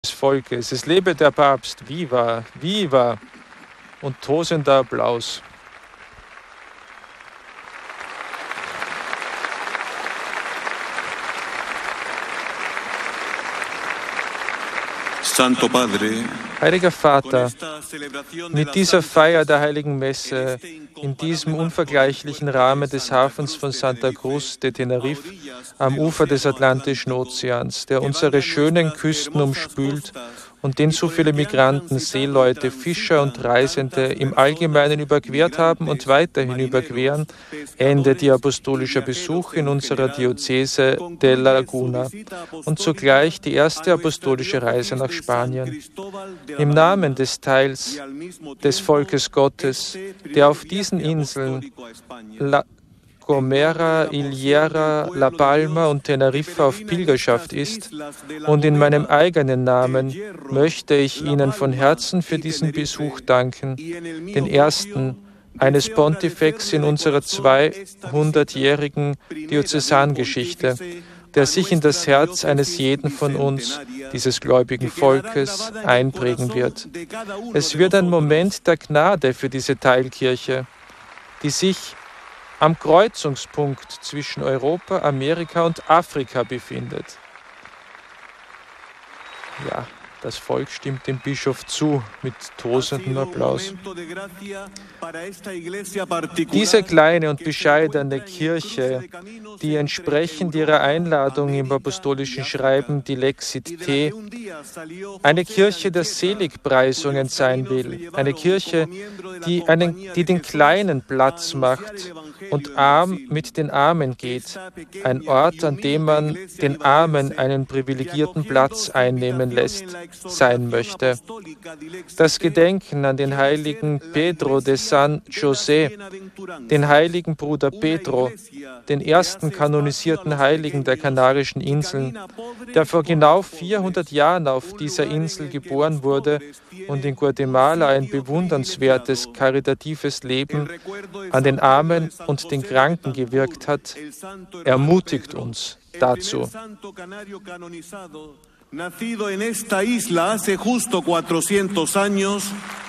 des Volkes. Es lebe der Papst. Viva, viva! Und tosender Applaus. Santo Padre, Heiliger Vater, mit dieser Feier der Heiligen Messe, in diesem unvergleichlichen Rahmen des Hafens von Santa Cruz de Tenerife am Ufer des Atlantischen Ozeans, der unsere schönen Küsten umspült und den so viele Migranten, Seeleute, Fischer und Reisende im Allgemeinen überquert haben und weiterhin überqueren, endet Ihr apostolischer Besuch in unserer Diözese de La Laguna und zugleich die erste apostolische Reise nach Spanien. Im Namen des Teils des Volkes Gottes, der auf diesen Inseln La Gomera, Higuera, La Palma und Teneriffa auf Pilgerschaft ist, und in meinem eigenen Namen möchte ich Ihnen von Herzen für diesen Besuch danken, den ersten eines Pontifex in unserer 200-jährigen Diözesangeschichte, der sich in das Herz eines jeden von uns, dieses gläubigen Volkes, einprägen wird. Es wird ein Moment der Gnade für diese Teilkirche, die sich am Kreuzungspunkt zwischen Europa, Amerika und Afrika befindet. Ja, das Volk stimmt dem Bischof zu mit tosendem Applaus. Diese kleine und bescheidene Kirche, die entsprechend ihrer Einladung im apostolischen Schreiben die Lexit Te, eine Kirche der Seligpreisungen sein will, eine Kirche, die den Kleinen Platz macht und arm mit den Armen geht, ein Ort, an dem man den Armen einen privilegierten Platz einnehmen lässt, sein möchte. Das Gedenken an den heiligen Pedro de San José, den heiligen Bruder Pedro, den ersten kanonisierten Heiligen der Kanarischen Inseln, der vor genau 400 Jahren auf dieser Insel geboren wurde und in Guatemala ein bewundernswertes, karitatives Leben an den Armen und den Kranken gewirkt hat, ermutigt uns dazu. Nacido en esta isla hace justo 400 años.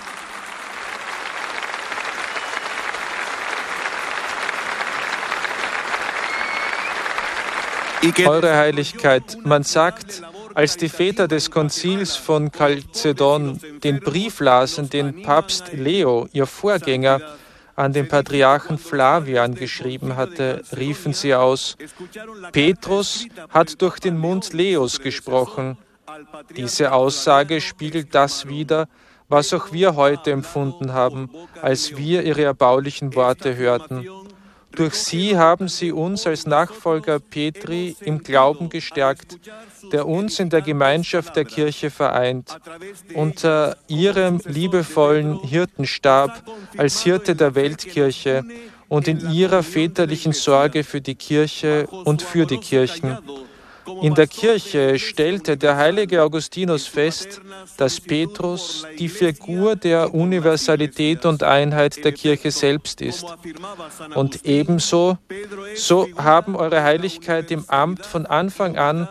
Eure Heiligkeit, man sagt, als die Väter des Konzils von Chalcedon den Brief lasen, den Papst Leo, ihr Vorgänger, an den Patriarchen Flavian geschrieben hatte, riefen sie aus: Petrus hat durch den Mund Leos gesprochen. Diese Aussage spiegelt das wider, was auch wir heute empfunden haben, als wir ihre erbaulichen Worte hörten. Durch sie haben sie uns als Nachfolger Petri im Glauben gestärkt, der uns in der Gemeinschaft der Kirche vereint. Unter ihrem liebevollen Hirtenstab als Hirte der Weltkirche und in ihrer väterlichen Sorge für die Kirche und für die Kirchen. In der Kirche stellte der heilige Augustinus fest, dass Petrus die Figur der Universalität und Einheit der Kirche selbst ist. Und ebenso, so haben Eure Heiligkeit ihr Amt von Anfang an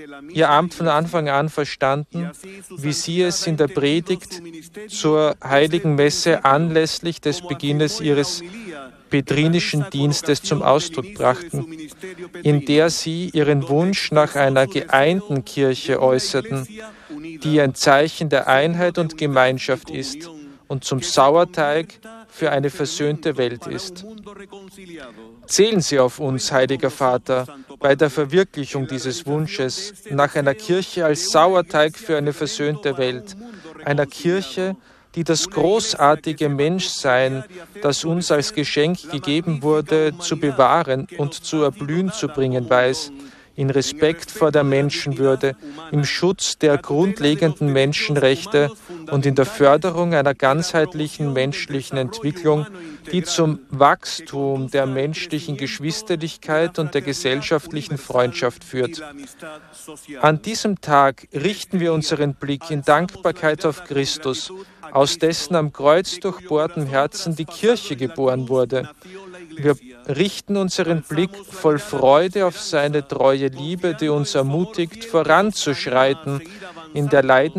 verstanden, wie Sie es in der Predigt zur Heiligen Messe anlässlich des Beginnes Ihres petrinischen Dienstes zum Ausdruck brachten, in der Sie Ihren Wunsch nach einer geeinten Kirche äußerten, die ein Zeichen der Einheit und Gemeinschaft ist und zum Sauerteig für eine versöhnte Welt ist. Zählen Sie auf uns, Heiliger Vater, bei der Verwirklichung dieses Wunsches nach einer Kirche als Sauerteig für eine versöhnte Welt, einer Kirche, die das großartige Menschsein, das uns als Geschenk gegeben wurde, zu bewahren und zu erblühen zu bringen weiß, in Respekt vor der Menschenwürde, im Schutz der grundlegenden Menschenrechte und in der Förderung einer ganzheitlichen menschlichen Entwicklung, die zum Wachstum der menschlichen Geschwisterlichkeit und der gesellschaftlichen Freundschaft führt. An diesem Tag richten wir unseren Blick in Dankbarkeit auf Christus, aus dessen am Kreuz durchbohrtem Herzen die Kirche geboren wurde. Wir richten unseren Blick voll Freude auf seine treue Liebe, die uns ermutigt, voranzuschreiten in der Leidenschaft